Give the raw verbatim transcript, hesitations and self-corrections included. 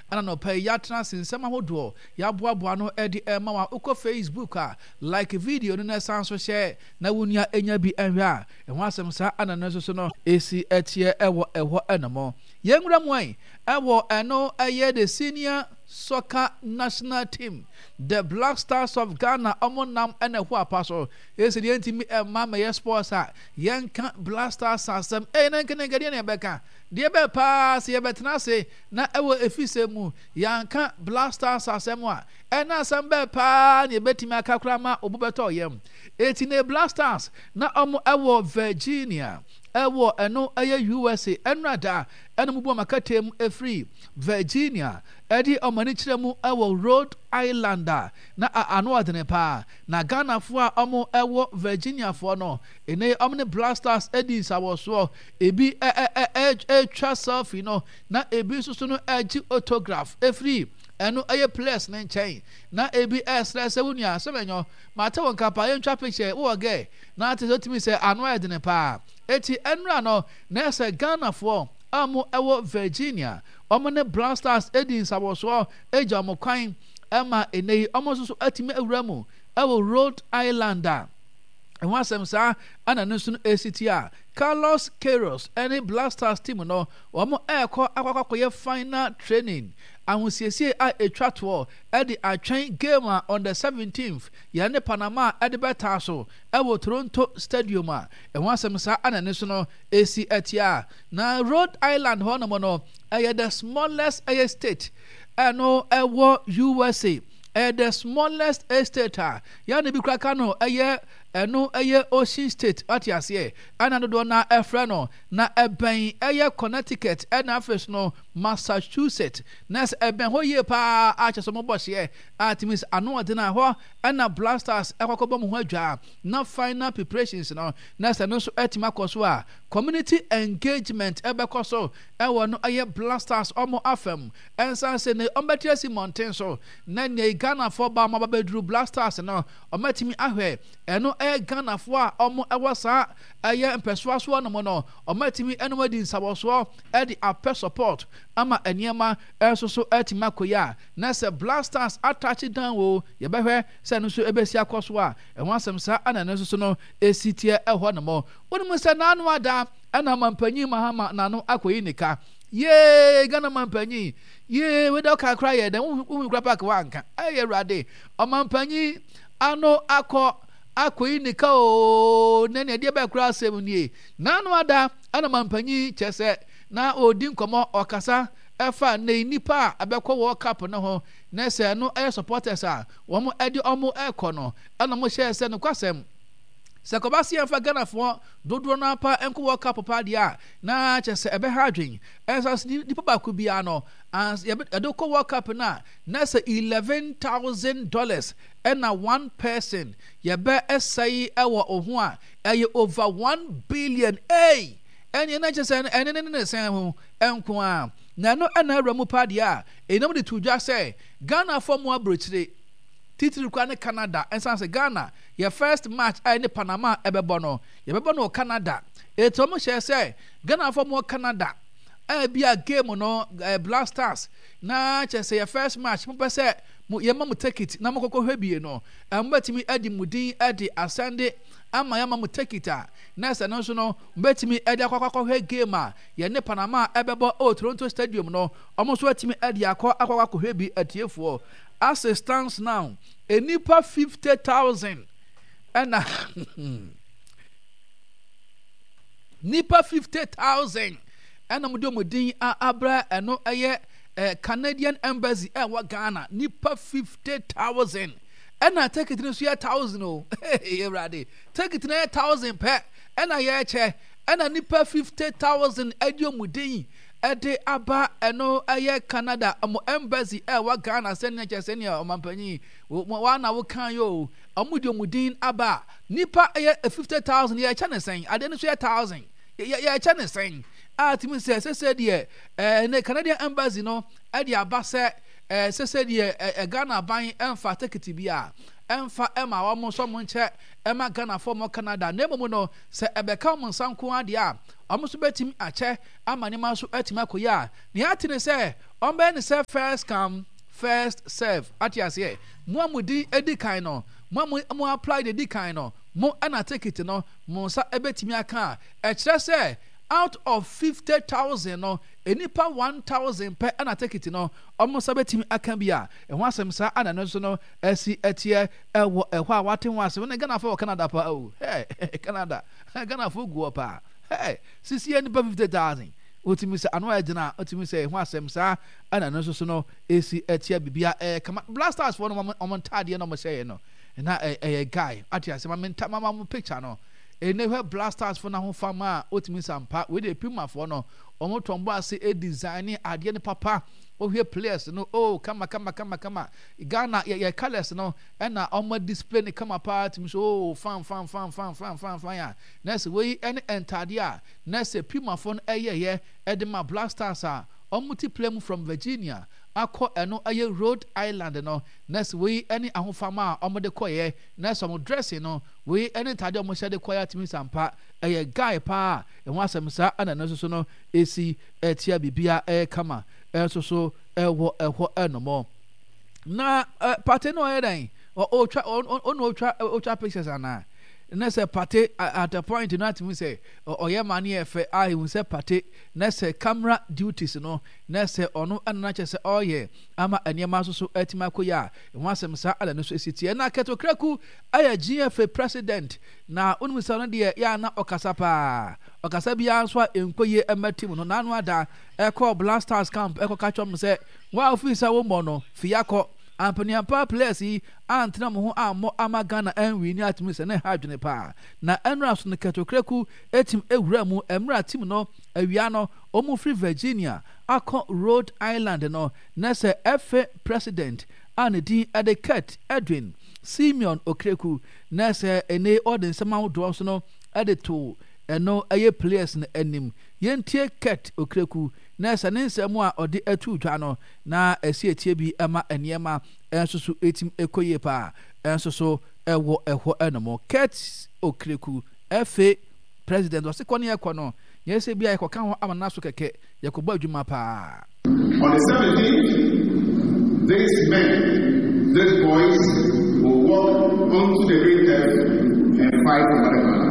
ana no pay yatna sinsem ahodo ya boaboa no e de e ma wa uko Facebook a like video no na san so share na wonua enya bi enhwe a ehwo asem sa ana no so no esi etie ewo eho enamo yenwura mwan ewo eno eye the senior soccer national team the Black Stars of Ghana omonam ene ho apaso esi de ntimi e ma me sports a yenka Black Stars asem e na nkene ngade na beka de be pass ye betena se na ewo efise mu yanka Black Stars asem a e na asem be pa na betimi akakura ma obubeto yem eti ne Black Stars na omo ewo Virginia ewo eno eye U S A enrada eno mubo makatem efree Virginia edi omani chiremu ewo Rhode Island na ano adene pa na Ghana fo a omo ewo Virginia fo no ene omne Black Stars edi sawoso ebi e e e e twa selfie no na ebi susu no agi autograph efree eno aye players ne nchen na ebi esra se wunia se menyo mate won kapa ye ntwa picture wo ge na ate so timi se ano adene pa eti enra no na se Ghana fo amu ewo Virginia omo ne Black Stars edi sawoso eja mo kwan ema enei omo so atimi awuramu ewo Rhode Island and one sem sa ana nusun A C T a Carlos Queiroz any Black Stars team no omo ekọ akwakwakọ final training ahusiesie a etwa to e di atwen game on the seventeenth ya ne Panama e de beta so e wo Toronto Stadium a e one sem sa ana nusun no A C T na Rhode Island ho no no e the smallest a state e no e wo U S A e the smallest state a ya ne bi kraka no e eno eye Ocean State atiase ana do na efre no na eben eye Connecticut na afes no Massachusetts nas eben ho ye pa a cheso mo bohye atimis ano de na ho na Black Stars ekwakobo mo ho adwa na final preparations no nas no so etima koso a community engagement ebekoso ewo no eye Black Stars omo afem ensan se ne ombetiasi mountain so na ne Ghana for ba ma bedru Black Stars no omatimi ahwe eno e Ghana fo a omo ewo sa eye mpeswa so no mo no omatimi eno wadi nsaboso e di ape support ama eniema eso so etima koya na se Black Stars attach down wo ye behwe se no so ebesi akoso a enwa asem sa ana no so no esitie eho no mo wonu se na anu ada ana mampanyi mahama na no akoyi nika ye Ghana mampanyi ye we do ka kra ye den wu kra park wanka aye rade o mampanyi ano akọ akoyi nika o ne ne de be kra asem nie na anu ada ana mampanyi chese na odi nkomo okasa efa na nipa abekọ World Cup na ho na se no air supporters a wo mo edi omo ekọ no ana mo share se no kwasem Sakobasi enfa Ghana fo dodo na pa enko World Cup pa dia na chese ebe hadwen esas di papa ku bia no as edoko World Cup na na se eleven thousand dollars and na one person ye be esai ewo oho a eye over one billion eh enye na chese ene ne ne sen ho enko a na no ana ramu pa dia enam de tudwa se Ghana fo mo abrochire titiri kwa ne Canada ensanse Ghana your first match ai ne Panama ebebo no ye bebo no Canada eto mo share say Ghana for mo Canada e bia game no uh, Black Stars na che say your first match mo pese mo ye ma mo take it na mo kokko hwebie no mbetimi edi mudin edi asande ama ya ma mo take it a na se no so no mbetimi edi akwakwa hwe game a ye ne Panama ebebo o Toronto Stadium no omo so atimi edi akwa akwakwa hwebi atiefo as it stands now a nipa fifty thousand and uh, nipa fifty thousand and I'm doing abra and no aye Canadian embassy e wa Ghana nipa fifty thousand and I take it in a thousand oh hey ready take it in a thousand per and I yeah che and a nipa fifty thousand edio mudin ede aba eno aye Canada amo embassy e wa Ghana senya chesenia o mampanyi wa na wo kan yo amudi omudin aba nipa aye fifty thousand ye chane sen ade no so one thousand ye ye chane sen atimi se se se de eh ne Canadian embassy no e de aba se eh se se die e Ghana ban emfa ticket bi a emfa ema wo mo so mo nche ema Ghana for mo Canada na emo no se ebeka mo nsanko ade a omo so betimi ache amanima so atimi akoya ne atine se ombe ne se first come first serve atiase mo amudi edikan no mo mo apply the edikan no mo ana ticket no mo sa ebetimi aka e kire se out of fifty thousand no enipa one thousand per ana ticket no omo sa betimi aka bia e ho asem sa ana no so no asi etie ewo ehwo a wate ho asem na Ghana for Canada pa oh hey Canada Ghana for go pa hey sisi enipa fifty thousand otimi se ano agina otimi se ho asem sa ana no so no esi etie bibia eh Blasters for no omo ntade no mo say no na eh guy atiase ma mama mo picture no ene Blasters for na ho fama otimi sampa we dey pima for no omo tombo ase e design ade ne papa o hwe players no oh kama kama kama kama Ghana ya colors no na omo display ne kama part mi so oh fan fan fan fan fan fan fan ya na se we ene entade a na se pima for no eyeye e de ma Blasters a omo ti play mu from Virginia akọ eno aye Rhode Island no next we any ahofama omo de koye next omo dressing no we any tade omo shade koya timi sampa aye guy pa e ho asem sa ana no so no esi etia bibia e kama e so so e wo e ho enomo na party no e dan o twa o no twa o twa pictures ana na say party at a point not me say oye mani efe I we say party na say camera duties no na say ono anana che say oye ama aniema so so atima koya e ho asem sa ala no so esitie na keto kraku aya G F A president na onu sa no de ya na okasa pa okasa bia so enkoye ematim no na no ada e call Blasters camp e ko ka chom say wa officer wo mo no fiako Ampania pa players yi antra mo ho ammo amagana enwi ni atimi se na hadwene pa na enra so ne ketokraku etim ewura mu emra team no awia no omu free Virginia akọ Rhode Island no na se F A president anedi Adeket Edwin Simeon Okreku na se ene odin sama do so no edeto eno aye players na anim yentie Ket Okreku na se ne nsemu a ode atu twa no na esi etie bi ema eniema enso so etim ekoye pa enso so ewo eho enomo Ket Okreku F A president wase kwani ekọ no yese bia ekoka ho amana so keke yakoba adwuma pa. On the seventeenth, these men, these boys will walk onto the ring and fight for whatever.